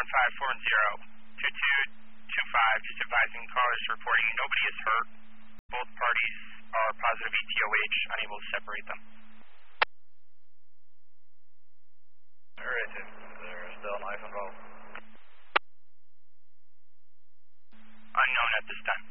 1540-2225, just advising callers reporting nobody is hurt. Both parties are positive ETOH, unable to separate them. Alright, there's still a knife involved. Unknown at this time.